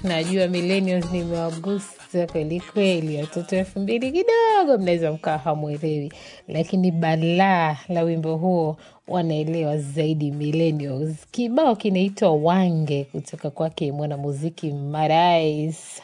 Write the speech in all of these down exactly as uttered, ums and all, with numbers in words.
najua millennials nimewagusa kweli kweli. Watoto elfu mbili kidogo mnaweza mkaa hamuelewi, lakini balaa la wimbo huo wanaelewa zaidi millennials. Kibao kinaitwa Wange kutoka kwake mwanamuziki Marais.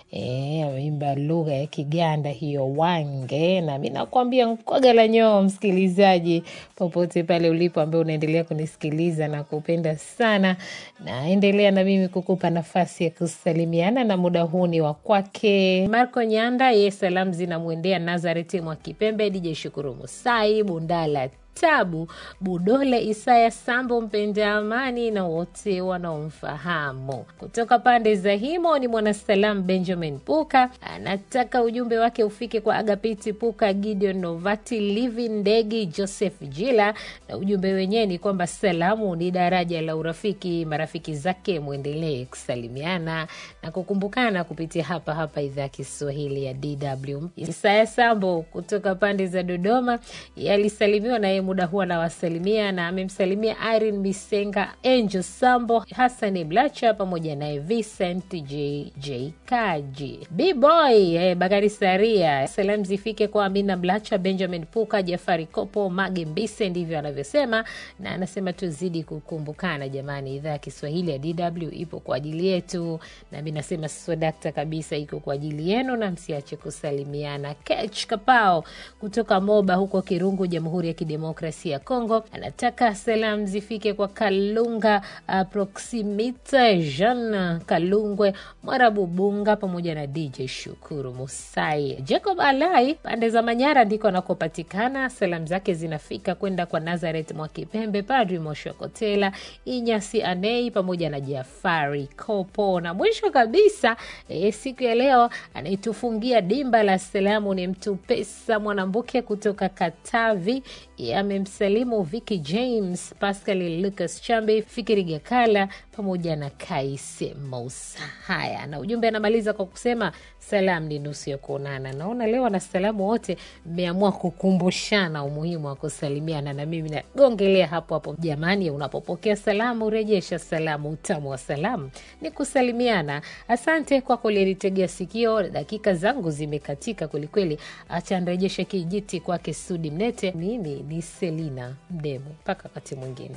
Eh, ameimba lugha ya Kiganda hiyo Wange, na mimi nakwambia mkoga la nyoo msikilizaji popote pale ulipo ambaye unaendelea kunisikiliza na kupenda sana, na endelea na mimi kukupa nafasi ya kusalimiana, na muda huu ni wa kwake Marco Nyanda. Yeye salamu zinamuendea Nazareti Mwakipembe, D J Shukuru Musai, Bundala Tabu, Budole Isaya Sambo, mpenda amani na wote wanaomfahamu. Kutoka pande za Himo ni mwanasalam Benjamin Puka, anataka ujumbe wake ufike kwa Agapiti Puka, Gideon Novati, Living Ndegi, Joseph Jila, na ujumbe wenyewe ni kwamba salamu ni daraja la urafiki. Marafiki zake muendelee kusalimiana na kukumbukana kupitia hapa hapa idhaa Kiswahili ya D W. Isaya Sambo kutoka pande za Dodoma yalisalimiwa na muda huwa na wasalimia, na amemsalimia Irene Misenga, Angel Sambo, Hassan Blacha pamoja na Vincent J J Kaji. B-Boy eh, Bakari Saria, salamu zifike kwa Amina Blacha, Benjamin Puka, Jafari Kopo, Mage Mbise, ndivyo anavyosema, na anasema tuzidi kukumbukana jamani. Idhaa Kiswahili ya D W ipo kwa ajili yetu, na mimi nasema sio dakta kabisa, iko kwa ajili yenu, na msiache kusalimiana. Ketch Kapao kutoka Moba huko Kirungu, Jamhuri ya Kidemokrasia ya Kongo, anataka salamu zifike kwa Kalunga uh, Proximite Jean Kalungwe, Mwarabu Bunga pamoja na D J Shukuru Musai. Jacob Alai pande za Manyara ndiko anakopatikana, salamu zake zinafika kwenda kwa Nazareth Mwakipembe, Padri Moshokotela, Inyasi Anei pamoja na Jafari Kopo. Na mwisho kabisa e, siku ya leo anaitufungia dimba la salamu ni mtu pesa Mwanambuke kutoka Katavi. Amemsalimu Vicky James, Pascal Lucas Chambe, Fikiri Gakala pamoja na Kaise Moussa. Haya, na ujumbe anamaliza kwa kusema salamu ni nusu ya kuonana. Naona leo na salamu wote mmeamua kukumbushana umuhimu wa kusalimiana, na mimi nagongelea hapo hapo jamani, unapopokea salamu rejesha salamu. Utamu wa salamu ni kusalimiana. Asante kwa kulinitegea sikio, dakika zangu zimekatika kweli kweli. Acha nirejeshe kijiti kwake Sudi Mnete. Mimi ni Selina Mdemo, mpaka wakati mwingine.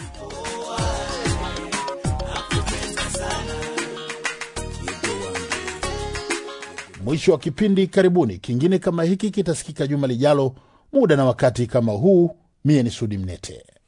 Mwisho wa kipindi, karibuni. Kingine kama hiki kitasikika juma lijalo, muda na wakati kama huu. Mie ni Sudi Mnete.